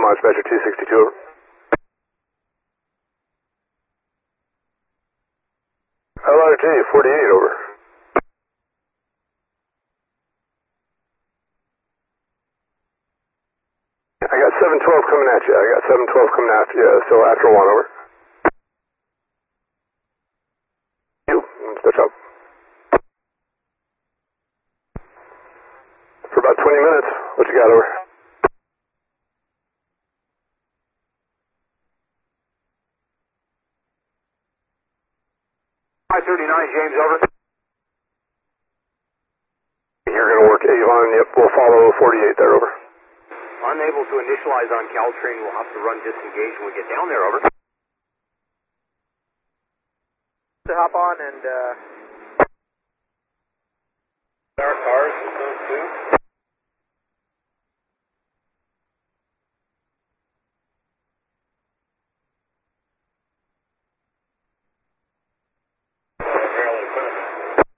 Mod Dispatcher 262, over. LRT 48, over. I got 712 coming at you. I got 712 coming after you. So after 1, over. You, switch up. For about 20 minutes. What you got, over? I-39, James, over. You're going to work Avon. Yep, we'll follow 48 there, over. Unable to initialize on Caltrain. We'll have to run disengage when we get down there, over. To hop on and Our cars, those two.